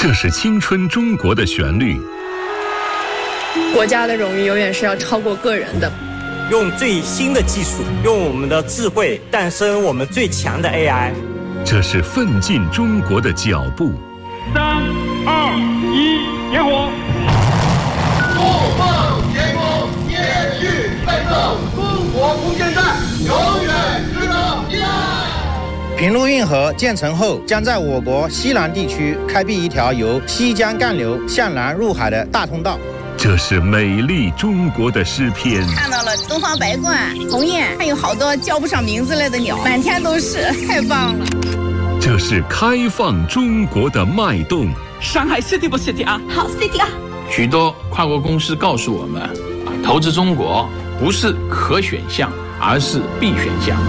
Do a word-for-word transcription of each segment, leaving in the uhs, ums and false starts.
这是青春中国的旋律。 国家的荣誉永远是要超过个人的。 用最新的技术，用我们的智慧诞生我们最强的 A I。 这是奋进中国的脚步。 三二一，点火！ 不放天空，接续奋斗，中国空间站永远值得依赖。 平陆运河建成后，将在我国西南地区开辟一条由西江干流向南入海的大通道。 这是美丽中国的诗篇。 看到了东方白鹳、鸿雁，还有好多叫不上名字来的鸟，满天都是，太棒了。 这是开放中国的脉动。 上海 City 不 City 啊？ 好 City 啊！ 许多跨国公司告诉我们，啊，投资中国不是可选项，而是必选项。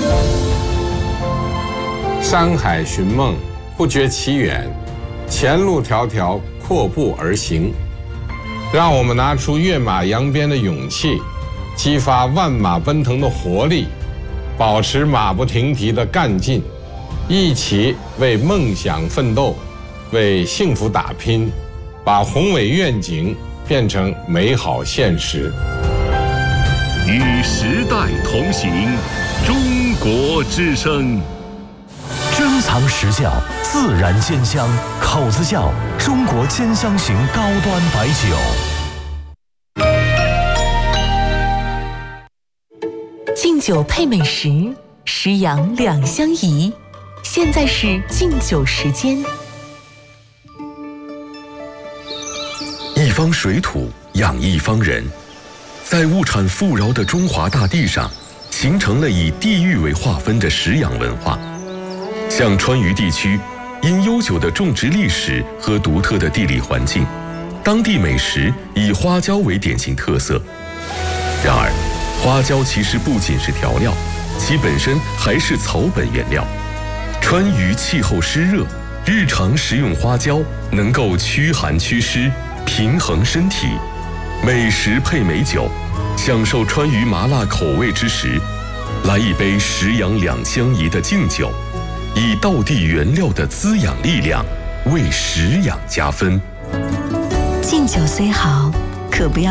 山海寻梦，不觉其远，前路迢迢，阔步而行。让我们拿出跃马扬鞭的勇气，激发万马奔腾的活力，保持马不停蹄的干劲，一起为梦想奋斗，为幸福打拼，把宏伟愿景变成美好现实。 与时代同行，中国之声。 珍藏实窖，自然煎香，口子窖中国煎香型高端白酒。 敬酒配美食，食阳两相宜。现在是敬酒时间。 一方水土养一方人，在物产富饶的中华大地上，形成了以地域为划分的食养文化。像川渝地区，因悠久的种植历史和独特的地理环境，当地美食以花椒为典型特色。然而，花椒其实不仅是调料，其本身还是草本原料。川渝气候湿热，日常食用花椒能够驱寒祛湿，平衡身体。美食配美酒，享受川渝麻辣口味之时，来一杯食阳两相宜的敬酒。以道地原料的滋养力量，为食养加分。 敬酒虽好，可不要